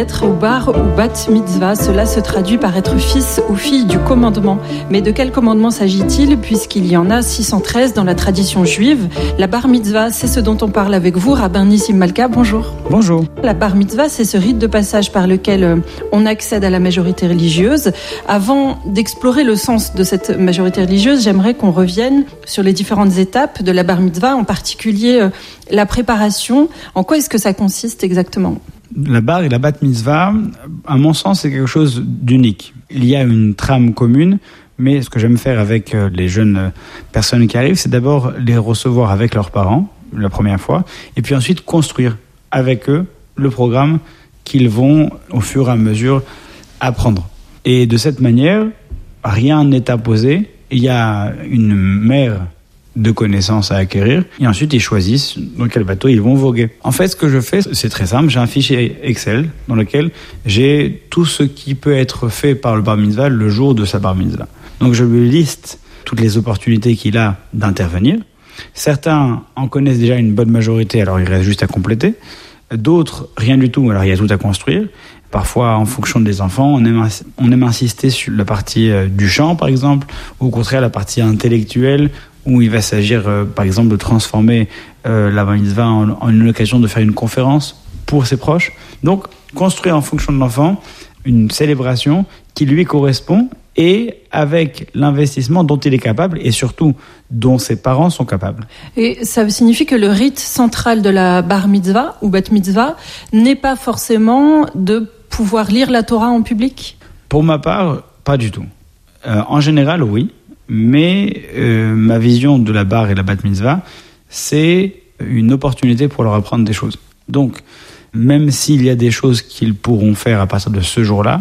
d'être au bar ou bat mitzvah. Cela se traduit par être fils ou fille du commandement. Mais de quel commandement s'agit-il, puisqu'il y en a 613 dans la tradition juive? La bar mitzvah, c'est ce dont on parle avec vous, Rabbin Nissim Malka, bonjour. Bonjour. La bar mitzvah, c'est ce rite de passage par lequel on accède à la majorité religieuse. Avant d'explorer le sens de cette majorité religieuse, j'aimerais qu'on revienne sur les différentes étapes de la bar mitzvah, en particulier la préparation. En quoi est-ce que ça consiste exactement? La bar et la bat mitzvah, à mon sens, c'est quelque chose d'unique. Il y a une trame commune, mais ce que j'aime faire avec les jeunes personnes qui arrivent, c'est d'abord les recevoir avec leurs parents, la première fois, et puis ensuite construire avec eux le programme qu'ils vont, au fur et à mesure, apprendre. Et de cette manière, rien n'est imposé. Il y a une mer de connaissances à acquérir, et ensuite ils choisissent dans quel bateau ils vont voguer. En fait, ce que je fais, c'est très simple. J'ai un fichier Excel dans lequel j'ai tout ce qui peut être fait par le bar mitzvah le jour de sa bar mitzvah. Donc je lui liste toutes les opportunités qu'il a d'intervenir. Certains en connaissent déjà une bonne majorité, alors il reste juste à compléter. D'autres, rien du tout, alors il y a tout à construire. Parfois, en fonction des enfants, on aime insister sur la partie du chant, par exemple, ou au contraire la partie intellectuelle, où il va s'agir, par exemple, de transformer la bar mitzvah en une occasion de faire une conférence pour ses proches. Donc, construire en fonction de l'enfant une célébration qui lui correspond et avec l'investissement dont il est capable et surtout dont ses parents sont capables. Et ça signifie que le rite central de la bar mitzvah ou bat mitzvah n'est pas forcément de pouvoir lire la Torah en public? Pour ma part, pas du tout. En général, oui. Mais ma vision de la bar et la bat mitzvah, c'est une opportunité pour leur apprendre des choses. Donc, même s'il y a des choses qu'ils pourront faire à partir de ce jour-là,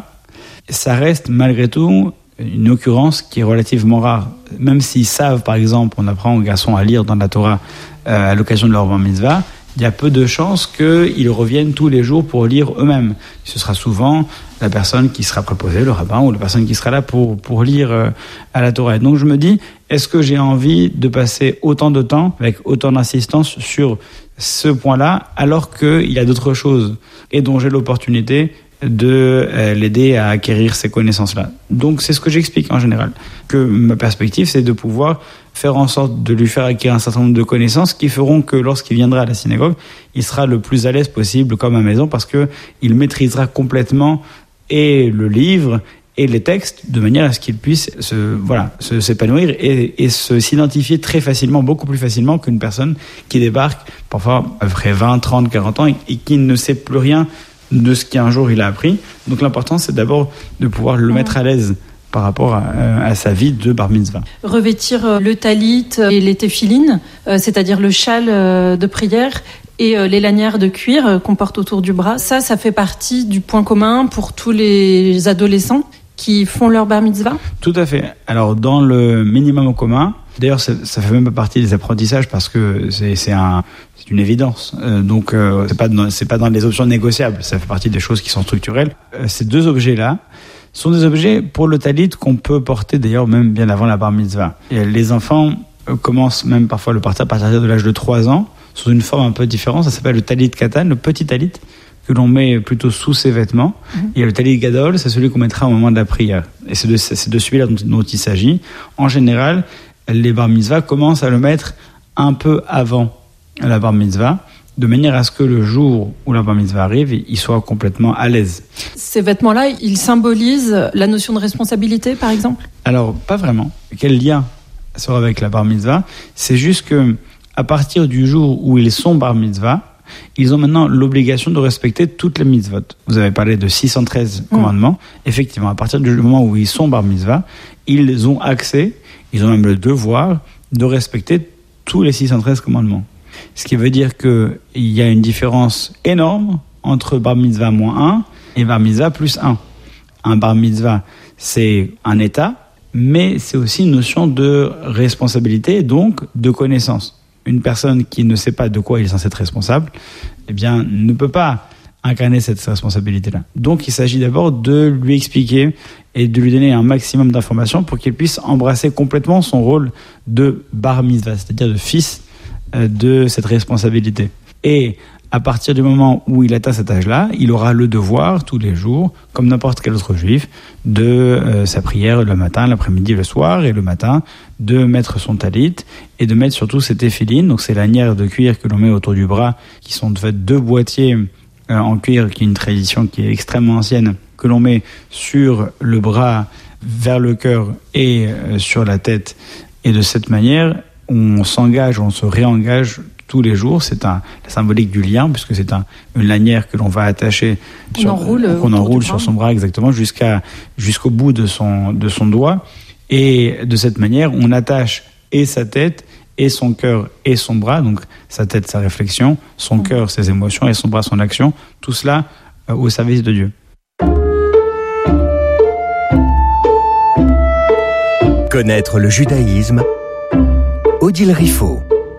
ça reste malgré tout une occurrence qui est relativement rare. Même s'ils savent, par exemple, on apprend aux garçons à lire dans la Torah à l'occasion de leur bar mitzvah, il y a peu de chances qu'ils reviennent tous les jours pour lire eux-mêmes. Ce sera souvent la personne qui sera préposée, le rabbin, ou la personne qui sera là pour lire à la Torah. Et donc je me dis, est-ce que j'ai envie de passer autant de temps, avec autant d'insistance sur ce point-là, alors qu'il y a d'autres choses et dont j'ai l'opportunité de l'aider à acquérir ces connaissances-là. Donc c'est ce que j'explique en général, que ma perspective c'est de pouvoir faire en sorte de lui faire acquérir un certain nombre de connaissances qui feront que lorsqu'il viendra à la synagogue, il sera le plus à l'aise possible comme à la maison, parce qu'il maîtrisera complètement et le livre et les textes de manière à ce qu'il puisse s'épanouir et s'identifier très facilement, beaucoup plus facilement qu'une personne qui débarque parfois après 20, 30, 40 ans et qui ne sait plus rien de ce qu'un jour il a appris. Donc l'important c'est d'abord de pouvoir le mettre à l'aise par rapport à sa vie de bar mitzvah. Revêtir le talit et les téphilines, c'est-à-dire le châle de prière et les lanières de cuir qu'on porte autour du bras, ça fait partie du point commun pour tous les adolescents qui font leur bar mitzvah? Tout à fait. Alors dans le minimum commun, d'ailleurs ça fait même pas partie des apprentissages parce que c'est une évidence. Donc c'est pas dans les options négociables, ça fait partie des choses qui sont structurelles. Ces deux objets-là sont des objets pour le talit qu'on peut porter d'ailleurs même bien avant la bar mitzvah. Et les enfants commencent même parfois à le porter à partir de l'âge de 3 ans, sous une forme un peu différente. Ça s'appelle le talit katan, le petit talit que l'on met plutôt sous ses vêtements. Il y a le talit gadol, c'est celui qu'on mettra au moment de la prière. Et c'est de celui-là dont il s'agit. En général, les bar mitzvah commencent à le mettre un peu avant la bar mitzvah, de manière à ce que le jour où la bar mitzvah arrive, il soit complètement à l'aise. Ces vêtements-là, ils symbolisent la notion de responsabilité, par exemple? Alors, pas vraiment. Quel lien sera avec la bar mitzvah? C'est juste que, à partir du jour où ils sont bar mitzvah, ils ont maintenant l'obligation de respecter toutes les mitzvot. Vous avez parlé de 613 commandements. Effectivement, à partir du moment où ils sont bar mitzvah, ils ont accès, ils ont même le devoir de respecter tous les 613 commandements. Ce qui veut dire qu'il y a une différence énorme entre bar mitzvah -1 et bar mitzvah +1. Un bar mitzvah, c'est un état, mais c'est aussi une notion de responsabilité et donc de connaissance. Une personne qui ne sait pas de quoi il est censé être responsable, eh bien, ne peut pas incarner cette responsabilité-là. Donc, il s'agit d'abord de lui expliquer et de lui donner un maximum d'informations pour qu'il puisse embrasser complètement son rôle de bar mitzvah, c'est-à-dire de fils de cette responsabilité. Et À partir du moment où il atteint cet âge-là, il aura le devoir, tous les jours, comme n'importe quel autre juif, de sa prière le matin, l'après-midi, le soir, et le matin, de mettre son talit et de mettre surtout ses téphilines. Donc c'est lanières de cuir que l'on met autour du bras, qui sont de fait 2 boîtiers en cuir, qui est une tradition qui est extrêmement ancienne, que l'on met sur le bras, vers le cœur et sur la tête. Et de cette manière, on s'engage, on se réengage tous les jours. C'est la symbolique du lien, puisque c'est une lanière que l'on va attacher, qu'on enroule sur son bras exactement jusqu'au bout de son doigt. Et de cette manière, on attache et sa tête et son cœur et son bras, donc sa tête, sa réflexion, son cœur, ses émotions, et son bras, son action, tout cela au service de Dieu. Connaître le judaïsme, Odile Riffaut.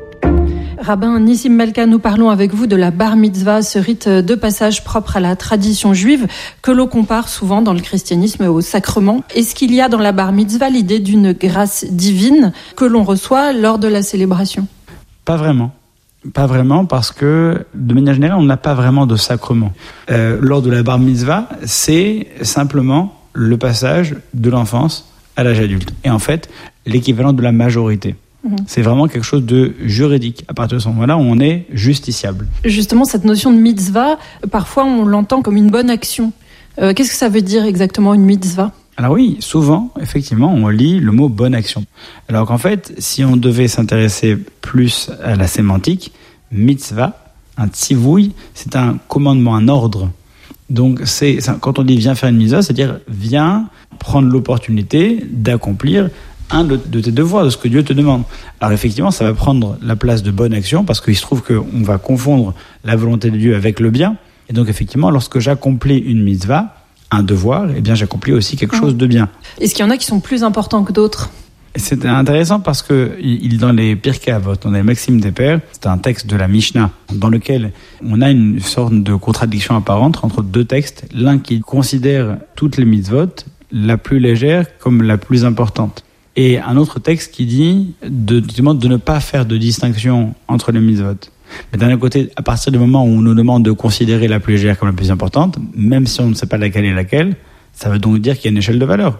Rabbin Nissim Malka, nous parlons avec vous de la bar mitzvah, ce rite de passage propre à la tradition juive que l'on compare souvent dans le christianisme au sacrement. Est-ce qu'il y a dans la bar mitzvah l'idée d'une grâce divine que l'on reçoit lors de la célébration ? Pas vraiment. Pas vraiment, parce que de manière générale, on n'a pas vraiment de sacrement. Lors de la bar mitzvah, c'est simplement le passage de l'enfance à l'âge adulte. Et en fait, l'équivalent de la majorité. C'est vraiment quelque chose de juridique. À partir de ce moment-là, on est justiciable. Justement, cette notion de mitzvah, parfois on l'entend comme une bonne action. Qu'est-ce que ça veut dire exactement une mitzvah ? Alors oui, souvent, effectivement, on lit le mot bonne action. Alors qu'en fait, si on devait s'intéresser plus à la sémantique, mitzvah, un tzivouï, c'est un commandement, un ordre. Donc quand on dit viens faire une mitzvah, c'est-à-dire viens prendre l'opportunité d'accomplir un de tes devoirs, de ce que Dieu te demande. Alors effectivement, ça va prendre la place de bonne action, parce qu'il se trouve qu'on va confondre la volonté de Dieu avec le bien. Et donc effectivement, lorsque j'accomplis une mitzvah, un devoir, eh bien j'accomplis aussi quelque chose de bien. Est-ce qu'il y en a qui sont plus importants que d'autres ? C'est intéressant parce que dans les Pirkei Avot, dans les Maximes des Pères, c'est un texte de la Mishnah dans lequel on a une sorte de contradiction apparente entre 2 textes. L'un qui considère toutes les mitzvot, la plus légère comme la plus importante. Et un autre texte qui dit de ne pas faire de distinction entre les mitzvot. Mais d'un autre côté, à partir du moment où on nous demande de considérer la plus légère comme la plus importante, même si on ne sait pas laquelle est laquelle, ça veut donc dire qu'il y a une échelle de valeur.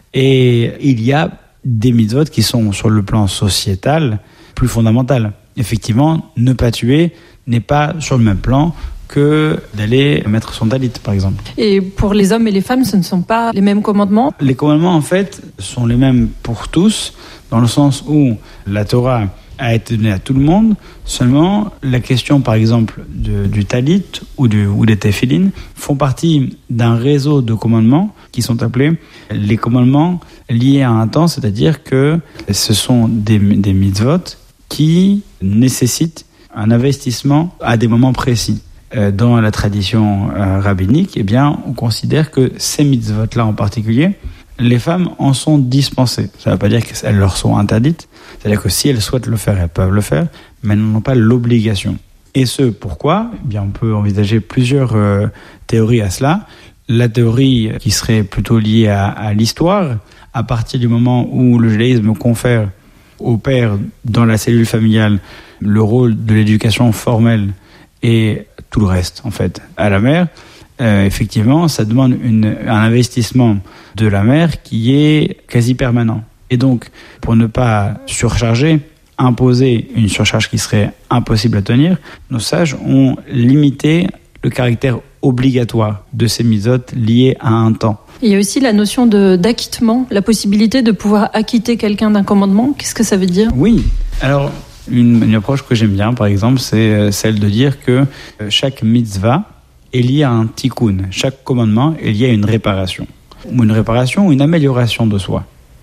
Et il y a des mitzvot qui sont, sur le plan sociétal, plus fondamentales. Effectivement, ne pas tuer n'est pas sur le même plan que d'aller mettre son talit, par exemple. Et pour les hommes et les femmes, ce ne sont pas les mêmes commandements ? Les commandements, en fait, sont les mêmes pour tous, dans le sens où la Torah a été donnée à tout le monde. Seulement, la question, par exemple, du talit ou des téphilines font partie d'un réseau de commandements qui sont appelés les commandements liés à un temps, c'est-à-dire que ce sont des mitzvot qui nécessitent un investissement à des moments précis. Dans la tradition rabbinique, eh bien, on considère que ces mitzvot-là en particulier, les femmes en sont dispensées. Ça ne veut pas dire qu'elles leur sont interdites. C'est-à-dire que si elles souhaitent le faire, elles peuvent le faire, mais elles n'ont pas l'obligation. Et ce, pourquoi ? Eh bien, on peut envisager plusieurs théories à cela. La théorie qui serait plutôt liée à l'histoire, à partir du moment où le judaïsme confère au père, dans la cellule familiale, le rôle de l'éducation formelle et tout le reste, en fait, à la mère, effectivement, ça demande un investissement de la mère qui est quasi permanent. Et donc, pour ne pas surcharger, imposer une surcharge qui serait impossible à tenir, nos sages ont limité le caractère obligatoire de ces mitzvot liés à un temps. Il y a aussi la notion d'acquittement, la possibilité de pouvoir acquitter quelqu'un d'un commandement. Qu'est-ce que ça veut dire ? Oui, alors une approche que j'aime bien, par exemple, c'est celle de dire que chaque mitzvah est lié à un tikkun. Chaque commandement est lié à une réparation. Ou une amélioration de soi.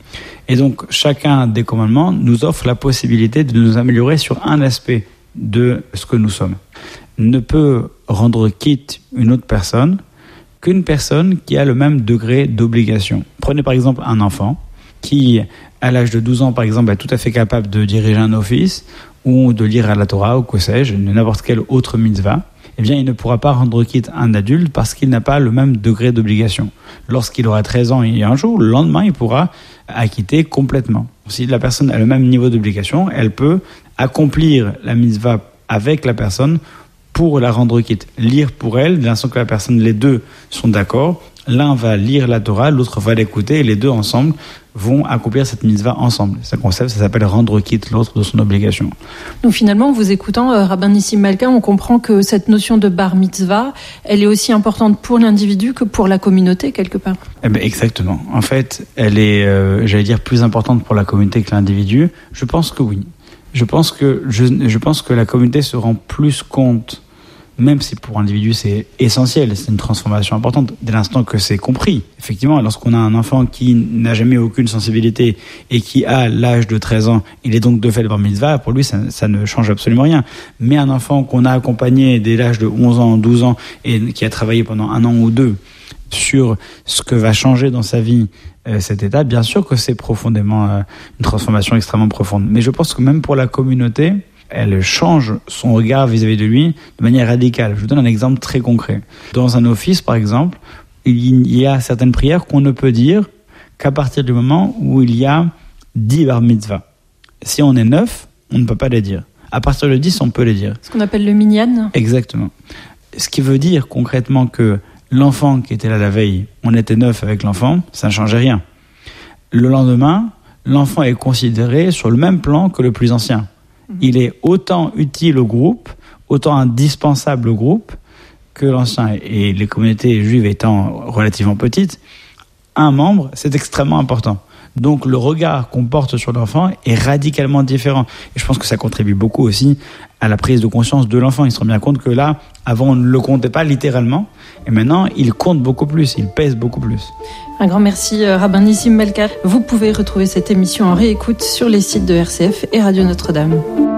Et donc, chacun des commandements nous offre la possibilité de nous améliorer sur un aspect de ce que nous sommes. Ne peut rendre quitte une autre personne qu'une personne qui a le même degré d'obligation. Prenez par exemple un enfant qui, à l'âge de 12 ans, par exemple, est tout à fait capable de diriger un office ou de lire à la Torah ou que sais-je, n'importe quelle autre mitzvah. Eh bien, il ne pourra pas rendre quitte un adulte parce qu'il n'a pas le même degré d'obligation. Lorsqu'il aura 13 ans et un jour, le lendemain, il pourra acquitter complètement. Si la personne a le même niveau d'obligation, elle peut accomplir la mitzvah avec la personne pour la rendre quitte. Lire pour elle, dès l'instant que la personne, les deux sont d'accord, l'un va lire la Torah, l'autre va l'écouter, et les deux ensemble vont accomplir cette mitzvah ensemble. C'est un concept, ça s'appelle rendre quitte l'autre de son obligation. Donc finalement, en vous écoutant, Rabbin Nissim Malka, on comprend que cette notion de bar mitzvah, elle est aussi importante pour l'individu que pour la communauté, quelque part. Eh bien, exactement. En fait, elle est, plus importante pour la communauté que l'individu. Je pense que oui. Je pense que la communauté se rend plus compte, même si pour l'individu c'est essentiel, c'est une transformation importante, dès l'instant que c'est compris. Effectivement, lorsqu'on a un enfant qui n'a jamais aucune sensibilité et qui a l'âge de 13 ans, il est donc de fait le bar mitzvah, pour lui ça ne change absolument rien. Mais un enfant qu'on a accompagné dès l'âge de 11 ans, 12 ans, et qui a travaillé pendant 1 an ou 2 sur ce que va changer dans sa vie cette étape, bien sûr que c'est profondément une transformation extrêmement profonde. Mais je pense que même pour la communauté, elle change son regard vis-à-vis de lui de manière radicale. Je vous donne un exemple très concret. Dans un office, par exemple, il y a certaines prières qu'on ne peut dire qu'à partir du moment où il y a 10 bar mitzvah. Si on est 9, on ne peut pas les dire. À partir de 10, on peut les dire. Ce qu'on appelle le minyan. Exactement. Ce qui veut dire concrètement que l'enfant qui était là la veille, on était 9 avec l'enfant, ça ne changeait rien. Le lendemain, l'enfant est considéré sur le même plan que le plus ancien. Il est autant utile au groupe, autant indispensable au groupe que l'ancien. Et les communautés juives étant relativement petites, un membre, c'est extrêmement important. Donc le regard qu'on porte sur l'enfant est radicalement différent. Et je pense que ça contribue beaucoup aussi à la prise de conscience de l'enfant. Il se rend bien compte que là, avant on ne le comptait pas littéralement, et maintenant il compte beaucoup plus, il pèse beaucoup plus. Un grand merci Rabbin Nissim Malka. Vous pouvez retrouver cette émission en réécoute sur les sites de RCF et Radio Notre-Dame.